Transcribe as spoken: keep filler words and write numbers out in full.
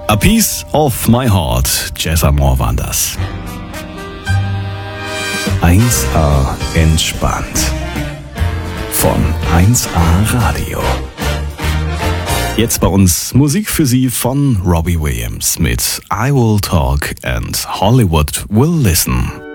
A Piece of My Heart, Jazz Amor waren das. eins A entspannt. Von eins A Radio. Jetzt bei uns Musik für Sie von Robbie Williams mit I Will Talk and Hollywood Will Listen.